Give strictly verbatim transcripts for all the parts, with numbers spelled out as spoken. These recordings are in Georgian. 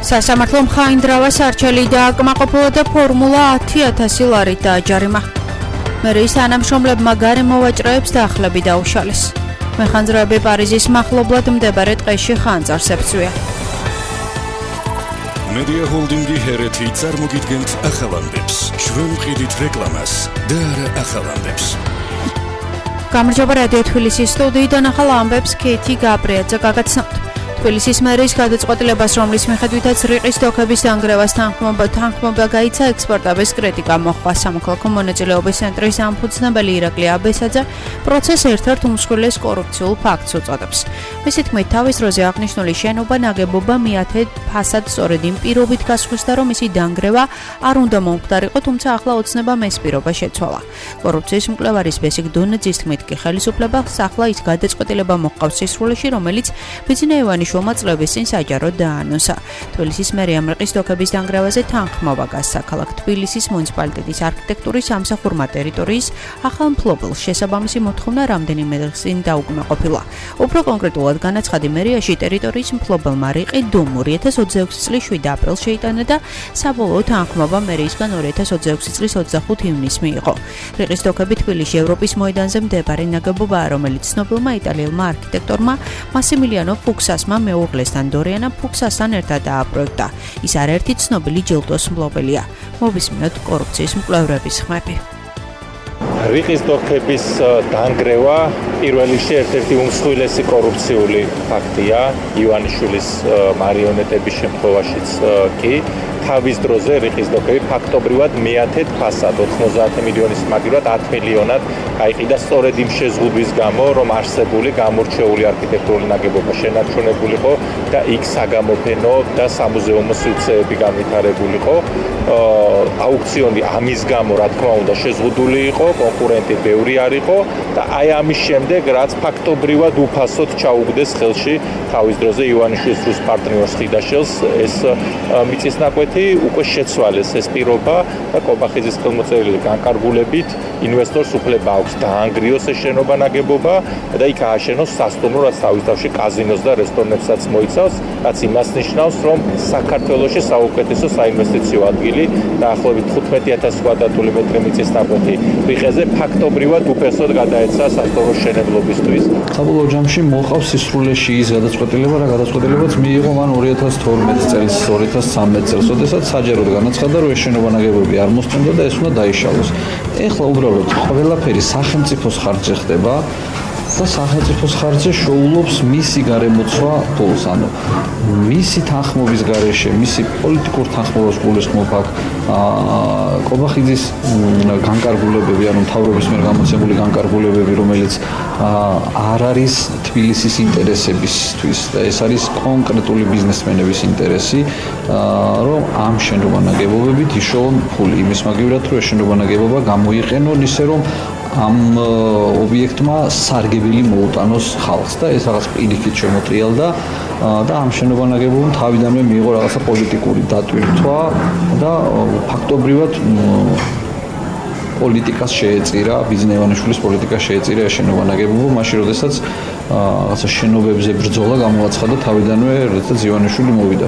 სასამართლომ ხაინდრავას არჩელი დააკმაყოფილა და ფორმულა ათი ათასი ლარით დააჯარიმა. მერიის თანამშრომლებმა გარემო ვაჭროებს დახლები დაუშალეს. მეხანძროები პარიზის მახლობლად მდებარე ტყეში ხანძარს ებწვია. Media Holdingi ჰერეთი წარმოგიდგენთ ახალამდებს. ჩვენ ვყიდით რეკლამას და არა ახალამდებს. გამარჯობა რადიო თბილისის სტუდიიდან ახალ ამბებს ქეთი გაბრიაძე გაგაცნობთ. თბილისის მერის გადაწყვეტილებას, რომლის მიხედვითაც რიყის დოქების დანგრევას თანხმობა თანხმობა გაიცა ექსპორტების კრიტიკა მოჰყვა. სამოქალაქო მონაწილეობის ცენტრის ამფუძნებელი ირაკლი აბესაძე პროცესს ერთ-ერთ უმსხვილეს კორუფციულ ფაქტს უწოდებს. მისი თქმით, თავის დროზე აღნიშნული შენობა ნაგებობა მეათე ფასად სწორედ იმ პირობით გასხვისდა, რომ მისი დანგრევა არ უნდა მომხდარიყო, თუმცა ახლა ოცნებამ ეს პირობა შეცვალა. კორუფციის მკვლევარის ბესიკ დონეძის თქმით, კი ხელისუფლებას ახლა ის გადაწყვეტილება მოჰყავს სისრულეში, რომელიც ბიძინეევანიშვილის მოწლების წინ საჯაროდ დაანონსა. თბილისის მერიამ რიყის დოქების დანგრევაზე თანხმობა გასცა. ქალაქ თბილისის მუნიციპალიტეტის არქიტექტურის სამსახურმა ტერიტორიის ახალ მფლობელს შესაბამისი მოთხოვნა რამდენიმე დღის წინ დაუკმაყოფილა. უფრო კონკრეტულად განაცხადი, მერიაში ტერიტორიის მფლობელმა რიყი დუმ ორი ათას ოცდაექვსი წლის შვიდ აპრილს შეიტანა და საბოლოო თანხმობა მერიისგან ორი ათას ოცდაექვსი წლის ოცდახუთ ივნისს მიიღო. რიყის დოქები თბილისში ევროპის მოედანზე მდებარე ნაგებობაა, რომელიც ცნობილმა იტალიელმა არქიტექტორმა მასიმილიანო ფუქსასმა მეუღლესთან დორიანა ფუქსასთან ერთად დააპროექტა. ის არაერთი ცნობილი ჯილდოს მფლობელია. მოვისმინოთ კორუფციის მკვლევრების ხმები. რიყის დოქების დანგრევა პირველ რიგში ერთ-ერთი უმსხვილესი კორუფციული ფაქტია ივანიშვილის მარიონეტების შემთხვევაშიც კი. თავის დროზე რიყის დოქები ფაქტობრივად მეათედ ფასად ოთხმოცდაათი მილიონის მაგივრად ათი მილიონად გაიყიდა სწორედ იმ შეზღუდვის გამო, რომ არსებული გამორჩეული არქიტექტურული ნაგებობა შენარჩუნებულიყო და იქ საგამოფენო და სამუზეუმო სივრცეები განვითარებულიყო. აუქციონი ამის გამო, რა თქმა უნდა, შეზღუდული იყო, კონკურენტი ბევრი არ იყო და აი ამის შემდეგ, რაც ფაქტობრივად უფასოდ ჩაუგდეს ხელში თავის დროზე ივანიშვილის რუს პარტნიორს ხიდაშელს, ეს მიწისნაკვეთი უკვე შეცვალეს ეს პირობა და კობახიძის ხელმოწერილი განკარგულებით ინვესტორს უფლება აქვს დაანგრიოს ეს შენობა ნაგებობა და იქ ააშენოს სასტუმრო, რაც თავის თავში კაზინოს და რესტორნებსაც მოიცავს, რაც იმას ნიშნავს, რომ საქართველოში საუკეთესო საინვესტიციო ადგილი დაახლოებით თხუთმეტი ათასი კვადრატული მეტრი მიწისნაკვეთი რიყეზე ფაქტობრივად უფასოდ გადაეცა სასტუმროს შენებლობისთვის. საბოლოო ჯამში მოყავს სისრულეში ის გადაწყვეტილება, რა გადაწყვეტილებაც მიიღო მან ორი ათას თორმეტ წელს, ორი ათას ცხრამეტ წელს, როდესაც საჯაროდ განაცხადა, რომ ეს შენობა ნაგებობები არ მოსწონდა და ეს უნდა დაიშალოს. ეხლა უბრალოდ ყველაფერი სახელმწიფოს ხარჯზე ხდება და სახელმწიფოს ხარჯზე შოულობს მისი გარემოცვა ფულს, ანუ მისი თანხმობის გარეშე, მისი პოლიტიკურ თანხმობას გულისხმობ აქ კობახიძის განკარგულებები, ანუ მთავრობის მიერ გამოცემული განკარგულებები, რომელიც არ არის თბილისის ინტერესებისთვის და ეს არის კონკრეტული ბიზნესმენების ინტერესი, რომ ამ შენობა ნაგებობებით იშოვონ ფული იმის მაგივრად, რომ ეს შენობა ნაგებობა გამოიყენონ ისე, რომ ამ ობიექტმა სარგებელი მოუტანოს ხალხს და ეს რაღაც პირიქით შემოტრიალდა და ამ შენობა ნაგებობამ თავიდანვე მიიღო რაღაცა პოლიტიკური დატვირთვა და ფაქტობრივად პოლიტიკას შეეწირა, ბიძინეევანიშვილის პოლიტიკას შეეწირა ეს შენობა ნაგებობა, მაშინ როდესაც რაღაცა შენობებზე ბრძოლა გამოაცხადა თავიდანვე, როდესაც ივანიშვილი მოვიდა.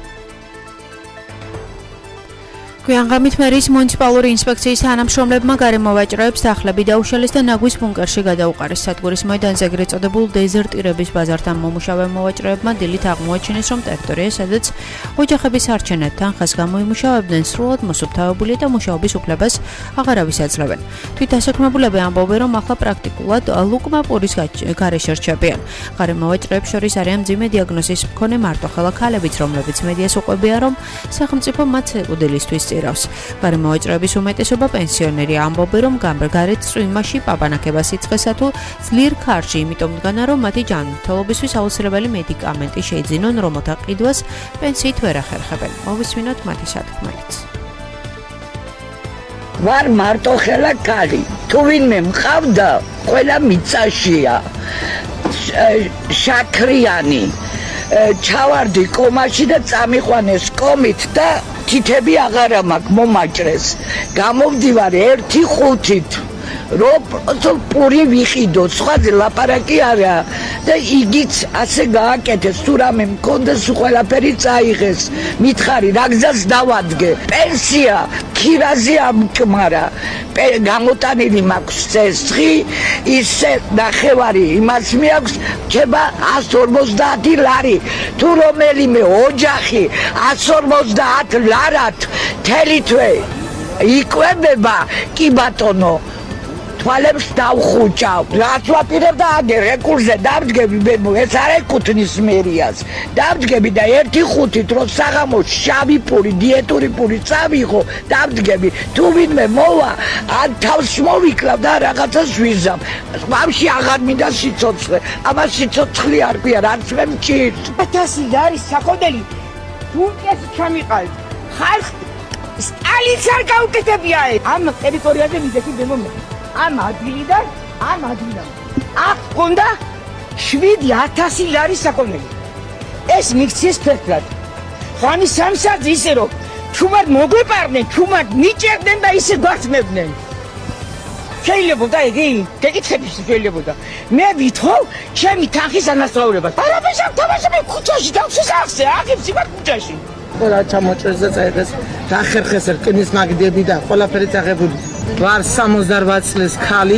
გვიანღამით მერის მუნიციპალური ინსპექციის თანამშრომლებმა გარემო ვაჭროებს დახლები დაუშალეს და ნაგვის ბუნკერში გადაუყარეს. სადგურის მოედანზე ეგრეთ წოდებულ დეზერტირების ბაზართან მომუშავე მოვაჭროებმა დილით აღმოაჩინეს, რომ ტერიტორია, სადაც ოჯახების არჩენად თანხას გამოიმუშავებდნენ, სრულად მოსუფთავებულია და მუშაობის უფლებას აღარავის აძლევენ. თვით დასაქმებულები ამბობენ, რომ ახლა პრაქტიკულად ლუკმა პურის გარეშე რჩებიან. გარემო ვაჭროებს შორის არიან მძიმე დიაგნოზის მქონე მარტოხელა ქალებიც, რომლებიც მედიას უყვებიან, რომ სახელმწიფო მათ უდელისთვის გარემო ვაჭროების უმეტესობა პენსიონერია, ამბობენ, რომ გარეთ წვიმაში პაპანაკებას იწყესა თუ ძლიერ ქარში, იმიტომ დგანა, რომ მათი ჯანმრთელობისთვის აუცილებელი მედიკამენტი შეიძინონ, რომელთა ყიდვას პენსიით ვერ ახერხებენ. მოვისმინოთ მათი სათქმელიც. ვარ მარტოხელა ქალი, თუ ვინმე მყავდა, ყველა მიწაშია. შაქრიანი, ჩავარდი კომაში და წამიყვანეს კომით და თითები აღარა მაქვს მომაჭრეს. გამოვდივარ ერთი ხუთით. რომ პური ვიყიდოთ, სხვაზე ლაპარაკი არა და იგიც ასე გააკეთეს, თუ რამე მქონდეს ყველაფერი წაიღეს. მითხარი რა გზას დავადგე, პენსია ქირაზე ამკმარა, გამოტანილი მაქვს ცეცხლი, ისე ნახევარი იმას მიაქვს, რჩება εκατს ორმოცდაათი ლარი. თუ რომელიმე ოჯახი εκατს ორმოცდაათ ლარად მთელი თვე იკვებება, კი ბატონო, თვალებს დავხუჭავ. რაც ვაპირებ და აგერ რეკურზე დავდგები, ეს არ ეკუთვნის მერიას. დავდგები და ერთი ხუთით რო საღამოს შავი პური, დიეტური პური წავიღო, დავდგები. თუ ვინმე მოვა, ან თავს მოვიკლავ და რაღაცას ვიზამ. მამში აღარ მინდა სიცოცხლე. ამას სიცოცხლე არ ქვია, რაც მე მჭირს. ათასი არის საკოდელი. თუნდაც ჩამიყალით. ხალხი სტალინს არ გაუკეთებია. ამ ტერიტორიაზე მიდექი დემომე. ამ ადგილიდან, ამ ადგილიდან. აქ გონდა შვიდი ათასი ლარი საკონელი. ეს მიქცეს ფერფლად. ხანი სამსად ისე რომ ჩუმად მოგვეპარდნენ, ჩუმად მიჭერდნენ და ისე გვართმევდნენ. შეიძლებოდა იგი, გეკითხები შეიძლებოდა. მე ვითხოვ ჩემი თანხის ანაზღაურებას. არაფერს არ თამაშობ ქუჩაში, დავსახსე, აღებს იმათ ქუჩაში. ყველა ჩამოჭრეს და წაიღეს, დახერხეს რკინის მაგდები და ყველაფერი წაღებული. ვარ სამოცდაოთხ წლის ქალი,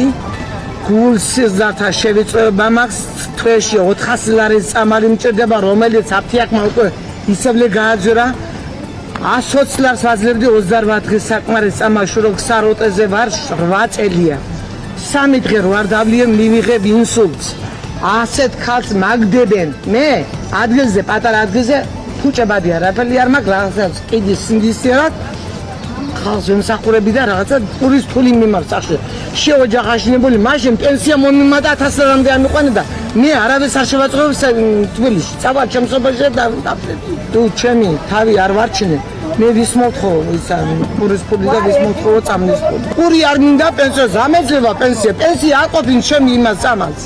გულსიზრდათა შევიწევება მაქვს, თვეში ოთხასი ლარის წამალი მჭირდება, რომელიც აფთიაქმა უკვე ისევლე გააძვირა. εκατს ოცდაათი ლარს ვაძლევდი ოცდაოთხ დღის საკმარის წამალში, რომ ქსაროტეზე ვარ რვა წელია. სამი დღე რო არ დავლიე, მივიღებ ინსულტს. ასეთ ქალს მაგდებენ. მე ადგილზე, პატარა ადგილზე ფუჭებადი არაფერი არ მაქვს, რაღაცა კიდის სინდისიერად ხალხს ვემსახურები და რაღაცა პურის ფული მიმართ სახში. შეოჯახაშინებული, მაშინ პენსია მომიმატა ათას ლარამდე ამიყვანა და მე არავის არ შევაწყვეტ თბილისში. წავალ ჩემსობაში და თუ ჩემი თავი არ ვარჩინე, მე ვის მოთხოვ ისა პურის ფული და ვის მოთხოვ წამლის ფული. პური არ მინდა პენსიას, ამეძლება პენსია. პენსია არ ყოფილ ჩემი იმას წამალს.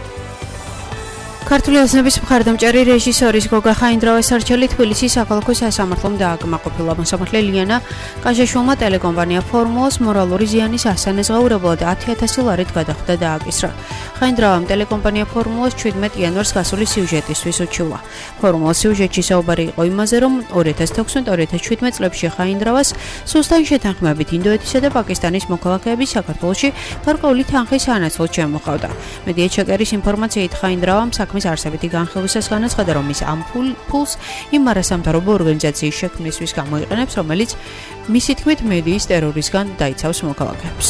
ქართული ოცნების მხარდამჭერი რეჟისორის გოგა ხაინდრავას არჩელი თბილისის საქალაქო სასამართლომ დააკმაყოფილა. მოსამართლე ლიანა კაჟაშვილმა ტელეკომპანია ფორმულას მორალური ზიანის ასანაზღაურებლად ათი ათასი ლარით გადახვდა და აკისრა. ხაინდრავამ ტელეკომპანია ფორმულას ჩვიდმეტ იანვარს გასული სიუჟეტისთვის უჩიულა. ფორმულას სიუჟეტში საუბარი იყო იმაზე, რომ ორი ათას თექვსმეტ ორი ათას შვიდმეტ წლებში ხაინდრავას სუსტან შეთანხმებით ინდოეთისა და პაკისტანის მოქალაქეები საქართველოში გარკვეული თანხის ანაცვლოდ შემოჰყავდა. მედია ჩეკერის ინფორმაციით ხაინდრავამ საქმის არსებითი განხილვისას განაცხადა, რომ ის ამ ფულს იმ არასამთავრობო ორგანიზაციის შექმნისთვის გამოიყენებს, რომელიც მისი თქმით მედიის ტერორისგან დაიცავს მოქალაქეებს.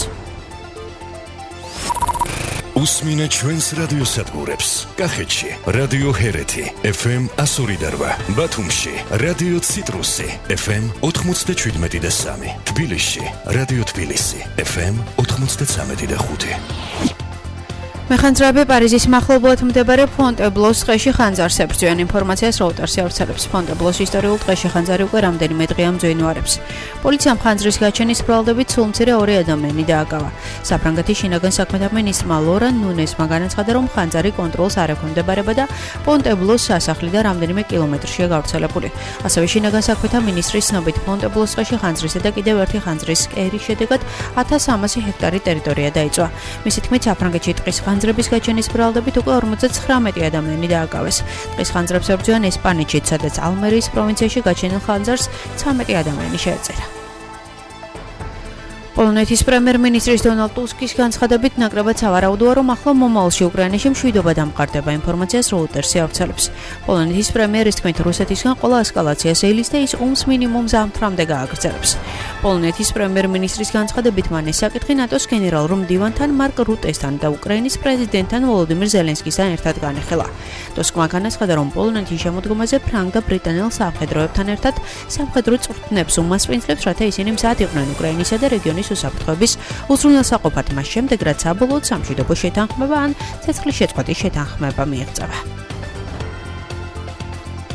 უსმინე ჩვენს რადიოსადგურებს. კახეთში რადიო ჰერეთი ეფ ემ ასორი და რვა, ბათუმში რადიო ციტრუსი ეფ ემ ოთხმოცდაშვიდმეტი და სამი, თბილისში რადიო თბილისი ეფ ემ ოთხმოცდაცამეტი და ხუთი. მეხანძრეები პარიზის მახლობლად მდებარე ფონტებლოს ტყეში ხანძარს ებრძვიან. ინფორმაციას როუტერსი ავრცელებს. ფონტებლოს ისტორიულ ტყეში ხანძარი უკვე რამდენიმე დღე ამძვინვარებს. პოლიციამ ხანძრის გაჩენის ბრალდებით სულ მცირე ორი ადამიანი დააკავა. საფრანგეთის შინაგან საქმეთა მინისტრმა ლორან ნუნესმა განაცხადა, რომ ხანძარი კონტროლს არ ექვემდებარება და ფონტებლოს სასახლიდან რამდენიმე კილომეტრშია გავრცელებული. ასევე შინაგან საქმეთა მინისტრის ცნობით ფონტებლოს ტყეში ხანძრისა და კიდევ ერთი ხანძრის კერის შედეგად ათას სამასი ჰექტარი ტერიტორია დაიწვა. მისი თქმით, საფრანგეთში ტყის ხანძრების გაჩენის ბრალდებით უკვე ორმოცდაცხრამეტი ადამიანი დააკავეს. ტყის ხანძრებს ებრძვიან ესპანეთში, სადაც ალმერიის პროვინციაში გაჩენილ ხანძარს ცამეტი ადამიანი შეეწერა. პოლონეთის პრემიერ-მინისტრის დონალდ ტუსკის განცხადებით ნაკლებად სავარაუდოა, რომ ახლა მომავალში უკრაინაში მშვიდობა დამყარდება. ინფორმაციას როუტერსი ავრცელებს. პოლონეთის პრემიერის თქმით, რუსეთისგან ყველა ესკალაციას ელის და ის ომს მინიმუმ ზამთრამდე გააგრძელებს. პოლონეთის პრემიერ-მინისტრის განცხადებით მან ეს საკითხი ნატოს გენერალურ მდივანთან მარკ რუტესთან და უკრაინის პრეზიდენტთან ვოლოდიმირ ზელენსკისთან ერთად განეხილა. ტუსკმა განაცხადა, რომ პოლონეთის შემოდგომაზე ფრანგ და ბრიტანელ სამხედროებთან ერთად სამხედრო წვრთნებს უმასპინძლებს, რათა ისინი მზად იყვნენ უკრაინისა და რეგიონის უსაფრთხოების უზრუნველსაყოფად მას შემდეგ, რაც საბოლოოდ სამშვიდობო შეთანხმება ან ცეცხლის შეწყვეტის შეთანხმება მიიღწევა.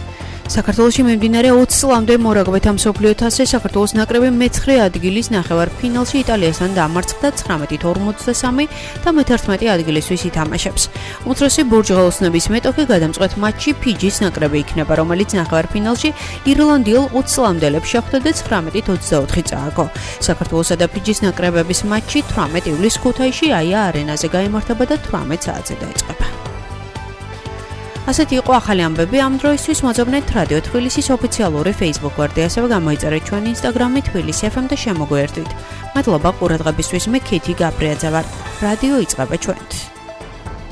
საქართველოში მიმდინარე ოცი წლამდე მორაგბეთა მსოფლიო თასზე საქართველოს ნაკრები მეცხრე ადგილის ნახევარფინალში იტალიასთან დამარცხდა ცხრამეტით ორმოცდასამი და მეთერთმეტი ადგილისთვის ითამაშებს. უმცროსი ბურჯღაოსნების მეტოქი გადამწყვეტ მატჩი ფიჯის ნაკრები იქნება, რომელიც ნახევარფინალში ირლანდიელ ოცი წლამდელებს შეხვდა და ცხრამეტით ოცდაოთხი წააგო. საქართველოსა და ფიჯის ნაკრებების მატჩი თვრამეტ ივლისს ქუთაისში აია არენაზე გაიმართება და თვრამეტ საათზე დაიწყება. ასეთი იყო ახალი ამბები ამ დროისთვის. მოძებნეთ რადიო თბილისის ოფიციალური Facebook გვერდი, ასევე გამოიწერეთ ჩვენი Instagram-ი თბილისი ეფ ემ და შემოგვიერთვით. მადლობა ყურადღებისთვის. მე ქეთი გაბრიაძე ვარ. რადიო იწყება ჩვენთ.